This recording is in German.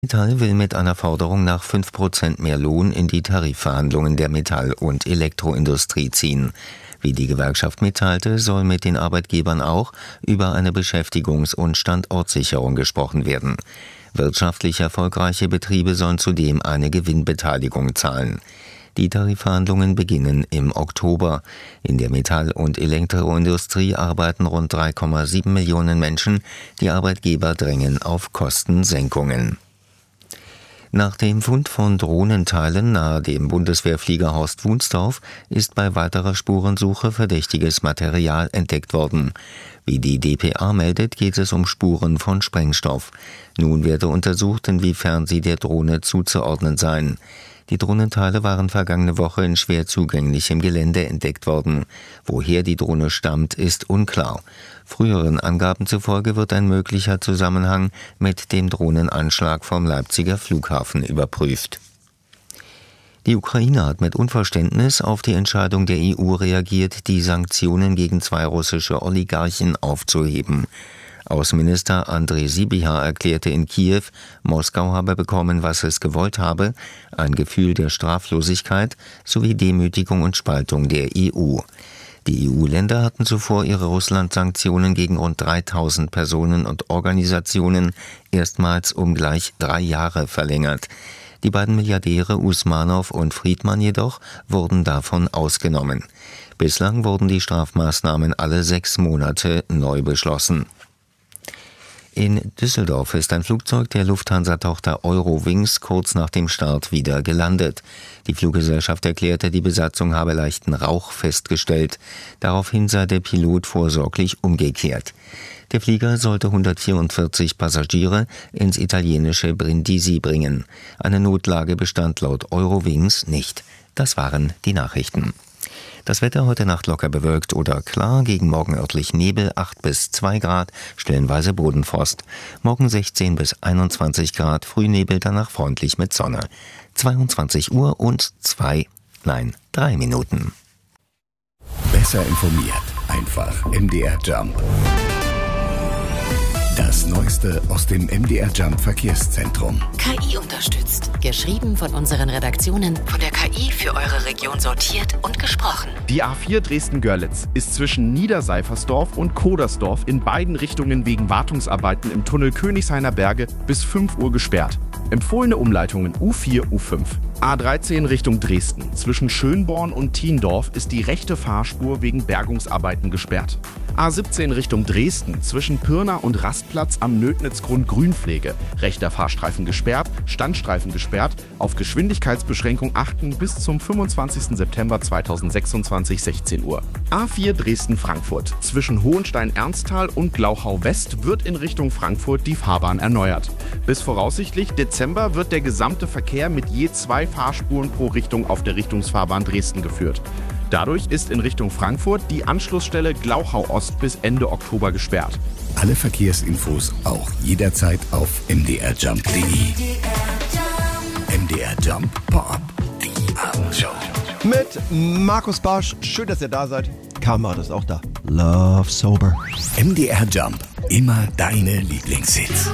Metall will mit einer Forderung nach 5% mehr Lohn in die Tarifverhandlungen der Metall- und Elektroindustrie ziehen. Wie die Gewerkschaft mitteilte, soll mit den Arbeitgebern auch über eine Beschäftigungs- und Standortsicherung gesprochen werden. Wirtschaftlich erfolgreiche Betriebe sollen zudem eine Gewinnbeteiligung zahlen. Die Tarifverhandlungen beginnen im Oktober. In der Metall- und Elektroindustrie arbeiten rund 3,7 Millionen Menschen. Die Arbeitgeber drängen auf Kostensenkungen. Nach dem Fund von Drohnenteilen nahe dem Bundeswehrflieger Horst Wunsdorf ist bei weiterer Spurensuche verdächtiges Material entdeckt worden. Wie die dpa meldet, geht es um Spuren von Sprengstoff. Nun werde untersucht, inwiefern sie der Drohne zuzuordnen seien. Die Drohnenteile waren vergangene Woche in schwer zugänglichem Gelände entdeckt worden. Woher die Drohne stammt, ist unklar. Früheren Angaben zufolge wird ein möglicher Zusammenhang mit dem Drohnenanschlag vom Leipziger Flughafen überprüft. Die Ukraine hat mit Unverständnis auf die Entscheidung der EU reagiert, die Sanktionen gegen 2 russische Oligarchen aufzuheben. Außenminister Andrej Sybiha erklärte in Kiew, Moskau habe bekommen, was es gewollt habe, ein Gefühl der Straflosigkeit sowie Demütigung und Spaltung der EU. Die EU-Länder hatten zuvor ihre Russland-Sanktionen gegen rund 3000 Personen und Organisationen erstmals um gleich 3 Jahre verlängert. Die beiden Milliardäre Usmanow und Friedman jedoch wurden davon ausgenommen. Bislang wurden die Strafmaßnahmen alle 6 Monate neu beschlossen. In Düsseldorf ist ein Flugzeug der Lufthansa-Tochter Eurowings kurz nach dem Start wieder gelandet. Die Fluggesellschaft erklärte, die Besatzung habe leichten Rauch festgestellt. Daraufhin sei der Pilot vorsorglich umgekehrt. Der Flieger sollte 144 Passagiere ins italienische Brindisi bringen. Eine Notlage bestand laut Eurowings nicht. Das waren die Nachrichten. Das Wetter heute Nacht locker bewölkt oder klar, gegen morgen örtlich Nebel, 8 bis 2 Grad, stellenweise Bodenfrost. Morgen 16 bis 21 Grad, Frühnebel, danach freundlich mit Sonne. 22 Uhr und 3 Minuten. Besser informiert, einfach MDR Jump. Das Neueste aus dem MDR Jump Verkehrszentrum. KI unterstützt. Geschrieben von unseren Redaktionen, von der KI für eure Region sortiert und gesprochen. Die A4 Dresden-Görlitz ist zwischen Niederseifersdorf und Kodersdorf in beiden Richtungen wegen Wartungsarbeiten im Tunnel Königshainer Berge bis 5 Uhr gesperrt. Empfohlene Umleitungen U4, U5. A13 Richtung Dresden. Zwischen Schönborn und Thiendorf ist die rechte Fahrspur wegen Bergungsarbeiten gesperrt. A17 Richtung Dresden. Zwischen Pirna und Rastplatz am Nötnitzgrund Grünpflege. Rechter Fahrstreifen gesperrt, Standstreifen gesperrt. Auf Geschwindigkeitsbeschränkung achten bis zum 25. September 2026, 16 Uhr. A4 Dresden-Frankfurt. Zwischen Hohenstein-Ernsthal und Glauchau-West wird in Richtung Frankfurt die Fahrbahn erneuert. Bis voraussichtlich Dezember wird der gesamte Verkehr mit je 2 Fahrspuren pro Richtung auf der Richtungsfahrbahn Dresden geführt. Dadurch ist in Richtung Frankfurt die Anschlussstelle Glauchau Ost bis Ende Oktober gesperrt. Alle Verkehrsinfos auch jederzeit auf mdrjump.de. MDR Jump Pop, die Abendshow. Mit Markus Barsch, schön, dass ihr da seid. Kamat ist auch da. Love Sober. MDR Jump, immer deine Lieblingshits.